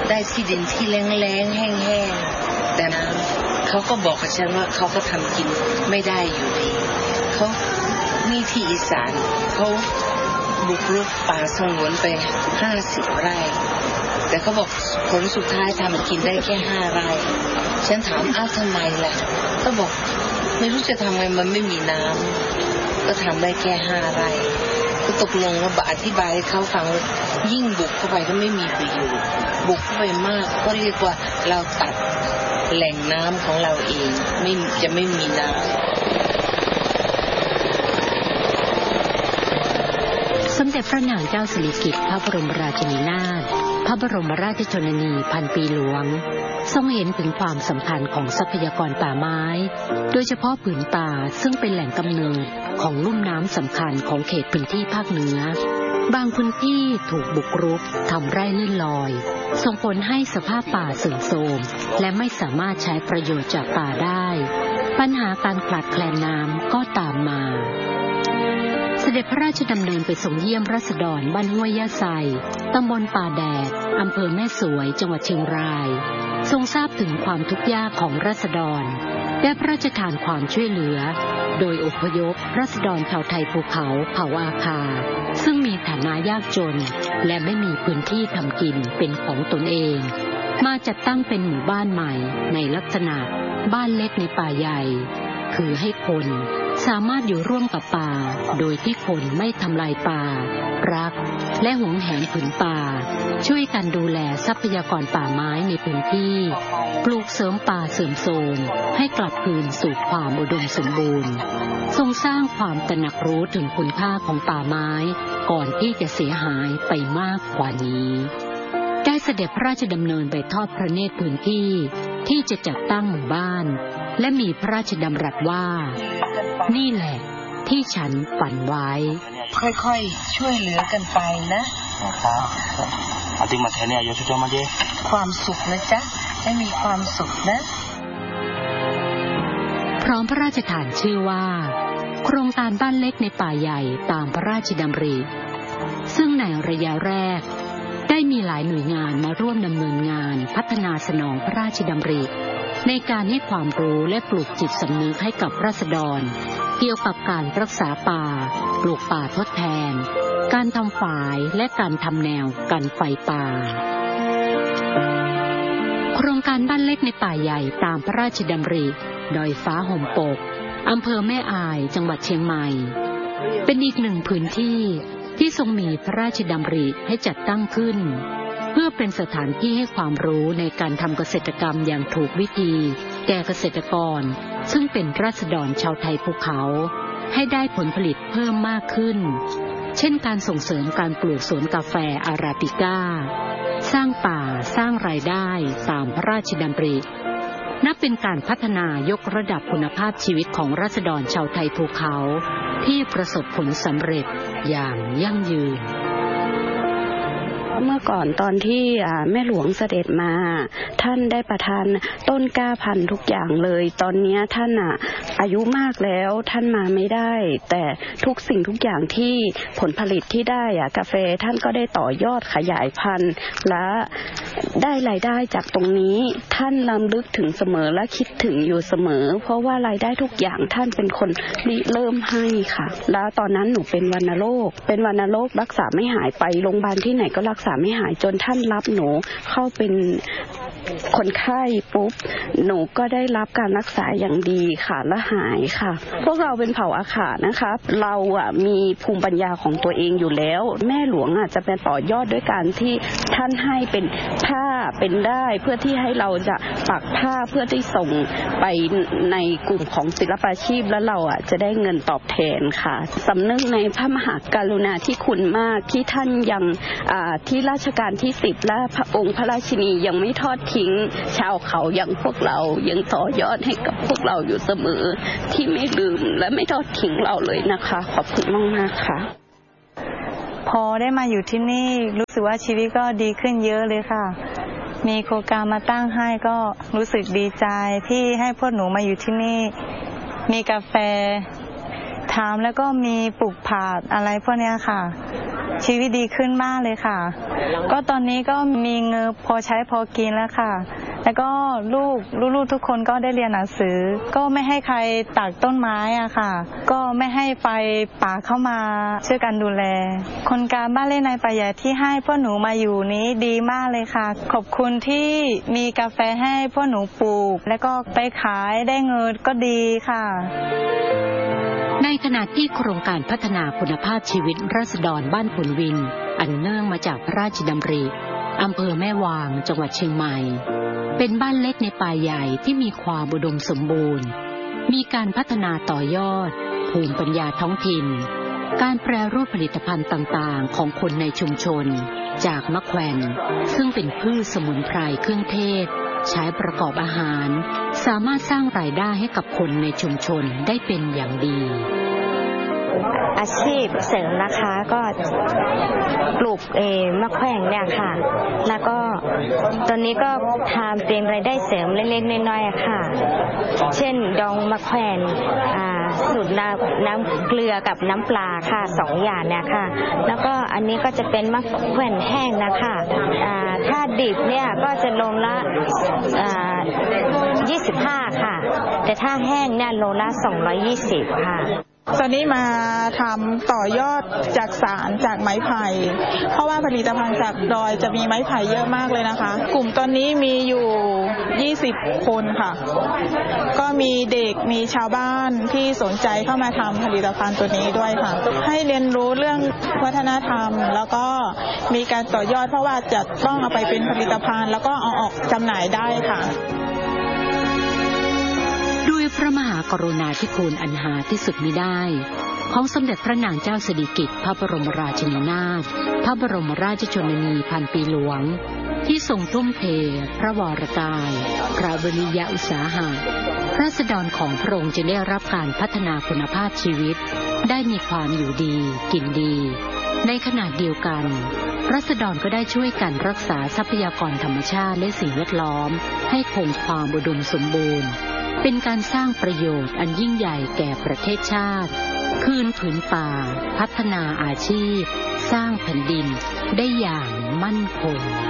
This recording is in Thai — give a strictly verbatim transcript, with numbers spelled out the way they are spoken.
ได้ที่ดินที่แล้งๆแห้งๆแต่นะเขาก็บอกกับฉันว่าเขาก็ทำกินไม่ได้อยู่ดีเขานี่ที่อีสานเขาบุกรุกป่าสงวนไปห้าสิบไร่แต่เขาบอกผลสุดท้ายทำกินได้แค่ห้าไร่ฉันถามอ้าวทำไมล่ะเขาบอกไม่รู้จะทำไงมันไม่มีน้ำก็ทำได้แค่ห้าไร่ก็ตกลงว่าอธิบายให้เขาฟังยิ่งบุกเข้าไปก็ไม่มีประโยชน์บุกเข้าไปมากก็เรียกว่าเราตัดแหล่งน้ำของเราเองไม่จะไม่มีน้ำสมเด็จพระนางเจ้าสิริกิติ์พระบรมราชินีนาถพระบรมราชชนนีพันปีหลวงทรงเห็นถึงความสำคัญของทรัพยากรป่าไม้โดยเฉพาะผืนป่าซึ่งเป็นแหล่งกำเนิดของลุ่มน้ำสำคัญของเขตพื้นที่ภาคเหนือบางพื้นที่ถูกบุกรุกทำไร่ลื่นลอยส่งผลให้สภาพป่าเสื่อมโทรมและไม่สามารถใช้ประโยชน์จากป่าได้ปัญหาการขาดแคลนน้ำก็ตามมาเสด็จพระราชดำเนินไปทรงเยี่ยมราษฎรบ้านห้วยยะไซตำบลป่าแดดอำเภอแม่สวยจังหวัดเชียงรายทรงทราบถึงความทุกข์ยากของราษฎรและพระราชทานความช่วยเหลือโดยอพยพราษฎรชาวไทยภูเขาเผ่าอาคาซึ่งมีฐานะยากจนและไม่มีพื้นที่ทำกินเป็นของตนเองมาจัดตั้งเป็นหมู่บ้านใหม่ในลักษณะบ้านเล็กในป่าใหญ่คือให้คนสามารถอยู่ร่วมกับป่าโดยที่คนไม่ทำลายป่ารักและหวงแหนผืนป่าช่วยกันดูแลทรัพยากรป่าไม้ในพื้นที่ปลูกเสริมป่าเสื่อมโทรมให้กลับคืนสู่ความอุดมสมบูรณ์ทรงสร้างความตระหนักรู้ถึงคุณค่าของป่าไม้ก่อนที่จะเสียหายไปมากกว่านี้ได้เสด็จพระราชดำเนินไปทอดพระเนตรพื้นที่ที่จะจัดตั้งหมู่บ้านและมีพระราชดำรัสว่านี่แหละที่ฉันฝันไว้ค่อยๆช่วยเหลือกันไปนะครับอาติมาแทนเนี่ยยศจอมาเจความสุขนะจ๊ะให้มีความสุขนะพร้อมพระราชทานชื่อว่าโครงการบ้านเล็กในป่าใหญ่ตามพระราชดำริซึ่งในระยะแรกได้มีหลายหน่วยงานมาร่วมดำเนินงานพัฒนาสนองพระราชดำริในการให้ความรู้และปลูกจิตสำนึกให้กับราษฎรเกี่ยวกับการรักษาป่าปลูกป่าทดแทนการทำฝายและการทำแนวกันไฟป่าโครงการบ้านเล็กในป่าใหญ่ตามพระราชดำริดอยฟ้าห่มปกอำเภอแม่อายจังหวัดเชียงใหม่เป็นอีกหนึ่งพื้นที่ที่ทรงมีพระราชดำริให้จัดตั้งขึ้นเพื่อเป็นสถานที่ให้ความรู้ในการทำเกษตรกรรมอย่างถูกวิธีแก่เกษตรกรซึ่งเป็นราษฎรชาวไทยภูเขาให้ได้ผลผลิตเพิ่มมากขึ้นเช่นการส่งเสริมการปลูกสวนกาแฟอาราบิก้าสร้างป่าสร้างรายได้ตามพระราชดำรินับเป็นการพัฒนายกระดับคุณภาพชีวิตของราษฎรชาวไทยภูเขาที่ประสบผลสำเร็จอย่างยั่งยืนเมื่อก่อนตอนที่แม่หลวงเสด็จมาท่านได้ประทานต้นกล้าพันธุ์ทุกอย่างเลยตอนนี้ท่านอ่ะอายุมากแล้วท่านมาไม่ได้แต่ทุกสิ่งทุกอย่างที่ผลผลิตที่ได้อ่ะกาแฟท่านก็ได้ต่อยอดขยายพันธุ์และได้รายได้จากตรงนี้ท่านรำลึกถึงเสมอและคิดถึงอยู่เสมอเพราะว่ารายได้ทุกอย่างท่านเป็นคนริเริ่มให้ค่ะแล้วตอนนั้นหนูเป็นวัณโรคเป็นวัณโรครักษาไม่หายไปโรงพยาบาลที่ไหนก็รักษาไม่หายจนท่านรับหนูเข้าเป็นคนไข้ปุ๊บหนูก็ได้รับการรักษาอย่างดีค่ะและหายค่ะพวกเราเป็นเผ่าอาขานะคะเราอ่ะมีภูมิปัญญาของตัวเองอยู่แล้วแม่หลวงอ่ะจะเป็นต่อยอดด้วยการที่ท่านให้เป็นผ้าเป็นได้เพื่อที่ให้เราจะปักผ้าเพื่อที่ส่งไปในกลุ่มของศิลปาชีพแล้วเราอ่ะจะได้เงินตอบแทนค่ะสำนึกในพระมหากรุณาธิคุณมากที่ท่านยังอ่าที่รัชกาลที่สิบและพระองค์พระราชินียังไม่ทอดทิ้งชาวเขาอย่างพวกเรายังต่อยอดให้กับพวกเราอยู่เสมอที่ไม่ลืมและไม่ทอดทิ้งเราเลยนะคะขอบคุณมากๆค่ะพอได้มาอยู่ที่นี่รู้สึกว่าชีวิตก็ดีขึ้นเยอะเลยค่ะมีโครงการมาตั้งให้ก็รู้สึกดีใจที่ให้พวกหนูมาอยู่ที่นี่มีกาแฟทำแล้วก็มีปลูกผักอะไรพวกนี้ค่ะชีวิตดีขึ้นมากเลยค่ะก็ตอนนี้ก็มีเงินพอใช้พอกินแล้วค่ะแล้วก็ลูกลูกๆทุกคนก็ได้เรียนหนังสือก็ไม่ให้ใครตัดต้นไม้อะค่ะก็ไม่ให้ไฟป่าเข้ามาช่วยกันดูแลคนการบ้านเล่นในป่าใหญ่ที่ให้พวกหนูมาอยู่นี้ดีมากเลยค่ะขอบคุณที่มีกาแฟให้พวกหนูปลูกแล้วก็ไปขายได้เงินก็ดีค่ะในขณะที่โครงการพัฒนาคุณภาพชีวิตราษฎรบ้านขุนวินอันเนื่องมาจากพระราชดำริอำเภอแม่วางจังหวัดเชียงใหม่เป็นบ้านเล็กในป่าใหญ่ที่มีความอุดมสมบูรณ์มีการพัฒนาต่อยอดภูมิปัญญาท้องถิ่นการแปรรูปผลิตภัณฑ์ต่างๆของคนในชุมชนจากมะแขวนซึ่งเป็นพืชสมุนไพรเครื่องเทศใช้ประกอบอาหารสามารถสร้างรายได้ให้กับคนในชุมชนได้เป็นอย่างดีอาชีพเสริมนะคะก็ปลูกเอมะแขวนเนี่ยค่ะแล้วก็ตอนนี้ก็ทำเป็นรายได้เสริมเล็กๆน้อยๆค่ะเช่นดองมะแขวนสูตรน้ำน้ำเกลือกับน้ำปลาค่ะสองอย่างเนี่ยค่ะแล้วก็อันนี้ก็จะเป็นมะแขวนแห้งนะคะถ้าดิบเนี่ยก็จะโลละยี่สิบห้าค่ะแต่ถ้าแห้งเนี่ยโลละสองร้อยยี่สิบค่ะตอนนี้มาทำต่อยอดจากสารจากไม้ไผ่เพราะว่าผลิตภัณฑ์จากดอยจะมีไม้ไผ่เยอะมากเลยนะคะกลุ่มตอนนี้มีอยู่ยี่สิบคนค่ะก็มีเด็กมีชาวบ้านที่สนใจเข้ามาทำผลิตภัณฑ์ตัวนี้ด้วยค่ะให้เรียนรู้เรื่องวัฒนธรรมแล้วก็มีการต่อยอดเพราะว่าจะต้องเอาไปเป็นผลิตภัณฑ์แล้วก็เอาออกจำหน่ายได้ค่ะด้วยพระมหากรุณาธิคุณอันหาที่สุดมิได้ของสมเด็จพระนางเจ้าสิริกิติ์พระบรมราชินีนาถพระบรมราชชนนีพันปีหลวงที่ทรงทุ่มเทพระวรกายพระวิริยะอุตสาหะราษฎรของพระองค์จะได้รับการพัฒนาคุณภาพชีวิตได้มีความอยู่ดีกินดีในขณะเดียวกันราษฎรก็ได้ช่วยกันรักษาทรัพยากรธรรมชาติและสิ่งแวดล้อมให้คงความอุดมสมบูรณ์เป็นการสร้างประโยชน์อันยิ่งใหญ่แก่ประเทศชาติคืนผืนป่าพัฒนาอาชีพสร้างแผ่นดินได้อย่างมั่นคง